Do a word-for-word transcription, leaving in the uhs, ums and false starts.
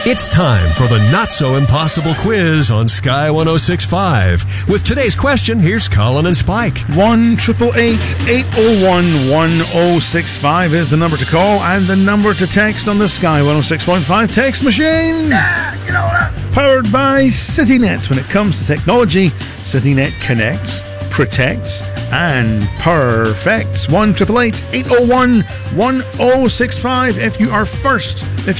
It's time for the not-so-impossible quiz on Sky one oh six point five. With today's question, here's Colin and Spike. one eight eight eight, eight oh one, one oh six five is the number to call and the number to text on the Sky one oh six point five text machine. Yeah, you know that. Powered by CityNet. When it comes to technology, CityNet connects, protects, and perfects. one eight eight eight, eight oh one, one oh six five if you are first. If